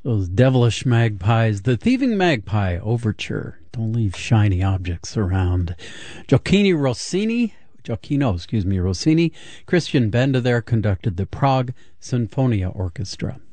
Those devilish magpies, the Thieving Magpie Overture. Don't leave shiny objects around. Gioacchino Rossini, Christian Benda there conducted the Prague Sinfonia Orchestra.